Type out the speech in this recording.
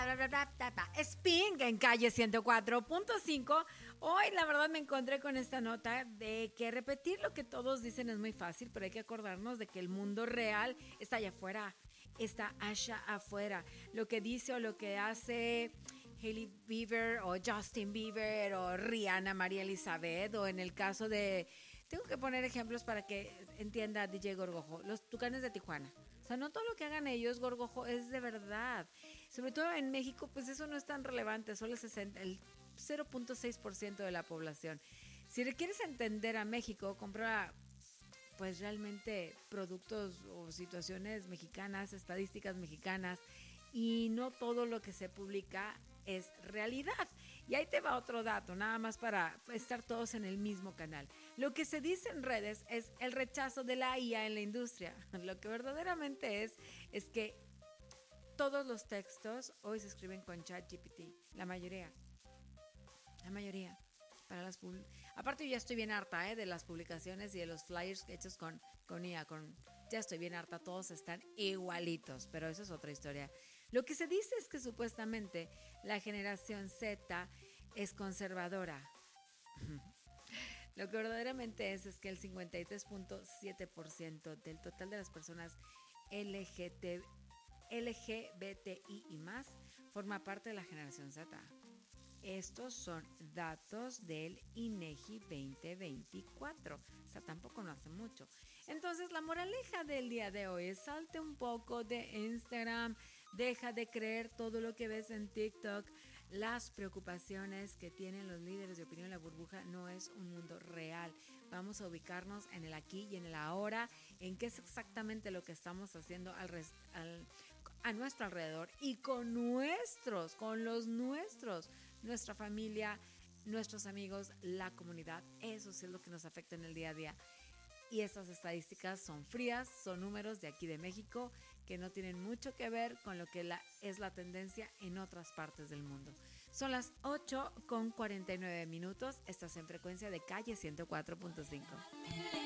Spin en calle 104.5. Hoy la verdad me encontré con esta nota de que repetir lo que todos dicen es muy fácil, pero hay que acordarnos de que el mundo real está allá afuera, está allá afuera. Lo que dice o lo que hace Hailey Bieber o Justin Bieber o Rihanna, María Elizabeth, o en el caso de... Tengo que poner ejemplos para que entienda DJ Gorgojo, los Tucanes de Tijuana. O sea, no todo lo que hagan ellos, Gorgojo, es de verdad. Sobre todo en México, pues eso no es tan relevante, solo el 0.6% de la población. Si quieres entender a México, compra pues realmente productos o situaciones mexicanas, estadísticas mexicanas, y no todo lo que se publica es realidad. Y ahí te va otro dato, nada más para estar todos en el mismo canal. Lo que se dice en redes es el rechazo de la IA en la industria. Lo que verdaderamente es que todos los textos hoy se escriben con ChatGPT, la mayoría. Para las aparte yo ya estoy bien harta de las publicaciones y de los flyers hechos con IA, ya estoy bien harta, todos están igualitos, pero eso es otra historia. Lo que se dice es que supuestamente la generación Z es conservadora. Lo que verdaderamente es que el 53.7% del total de las personas LGBTI y más forma parte de la generación Z. Estos son datos del INEGI 2024. O sea, tampoco no hace mucho. Entonces, la moraleja del día de hoy es: salte un poco de Instagram, deja de creer todo lo que ves en TikTok. Las preocupaciones que tienen los líderes de opinión en la burbuja no es un mundo real. Vamos a ubicarnos en el aquí y en el ahora, en qué es exactamente lo que estamos haciendo a nuestro alrededor y con los nuestros, nuestra familia, nuestros amigos, la comunidad. Eso sí es lo que nos afecta en el día a día. Y estas estadísticas son frías, son números de aquí de México que no tienen mucho que ver con lo que es la tendencia en otras partes del mundo. Son las 8:49. Estás en frecuencia de calle 104.5.